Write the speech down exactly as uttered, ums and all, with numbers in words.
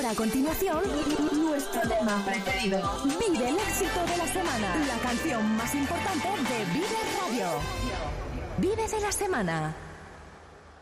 a continuación, nuestro tema preferido. Vive el éxito de la semana. La canción más importante de Vive Radio. Vive de la semana.